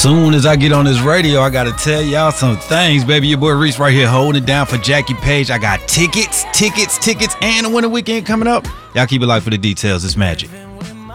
Soon as I get on this radio, I gotta tell y'all some things, baby. Your boy Reese right here holding it down for Jackie Page. I got tickets, and a winter weekend coming up. Y'all keep it live for the details. It's magic.